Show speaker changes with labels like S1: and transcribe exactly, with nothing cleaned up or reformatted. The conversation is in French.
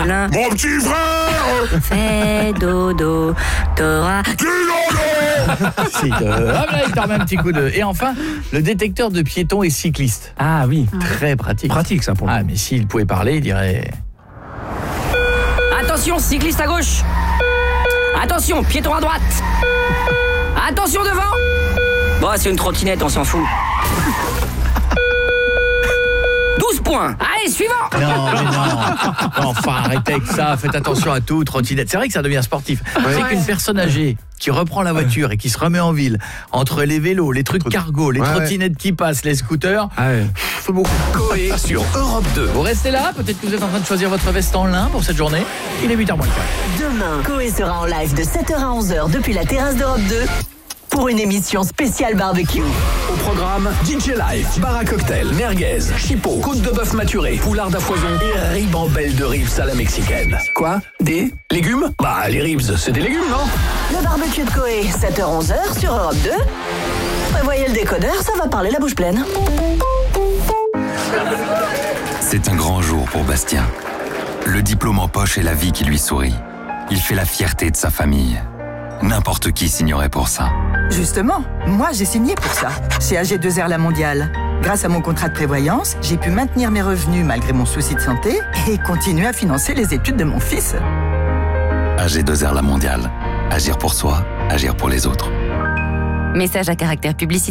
S1: Mon petit frère,
S2: fais dodo, t'auras...
S3: Si, euh, hop là, il te remet un petit coup de... Et enfin, le détecteur de piétons et cyclistes.
S4: Ah oui.
S3: Très pratique.
S4: Pratique ça pour le
S3: Ah,
S4: coup.
S3: mais s'il pouvait parler, il dirait...
S2: Attention, cycliste à gauche. Attention, piéton à droite. Attention devant. Bon, c'est une trottinette, on s'en fout. douze points. Allez, suivant.
S3: Non, mais non. Enfin, arrêtez avec ça. Faites attention à tout, trottinette. C'est vrai que ça devient sportif.
S1: Ouais.
S3: C'est qu'une personne âgée qui reprend la voiture et qui se remet en ville, entre les vélos, les trucs cargo, les
S1: Ouais,
S3: trottinettes qui passent, les scooters,
S4: Ah ouais.
S3: c'est beaucoup.
S5: Coé sur Europe deux.
S3: Vous restez là, peut-être que vous êtes en train de choisir votre veste en lin pour cette journée. Il est huit heures moins le quart.
S6: Demain, Coé sera en live de sept heures à onze heures depuis la terrasse d'Europe deux pour une émission spéciale barbecue.
S5: Au programme, D J Live, bar à cocktail, merguez, chipot, côte de bœuf maturé, poulard à foison et ribambelle de ribs à la mexicaine. Quoi? Des légumes? Bah, les ribs, c'est des légumes, non?
S6: Le barbecue de Coé, sept heures à onze heures sur Europe deux. Prévoyez le décodeur, ça va parler la bouche pleine.
S7: C'est un grand jour pour Bastien. Le diplôme en poche et la vie qui lui sourit. Il fait la fierté de sa famille. N'importe qui signerait pour ça.
S8: Justement, moi j'ai signé pour ça, chez A G deux R La Mondiale. Grâce à mon contrat de prévoyance, j'ai pu maintenir mes revenus malgré mon souci de santé et continuer à financer les études de mon fils.
S7: A G deux R La Mondiale. Agir pour soi, agir pour les autres.
S2: Message à caractère publicitaire.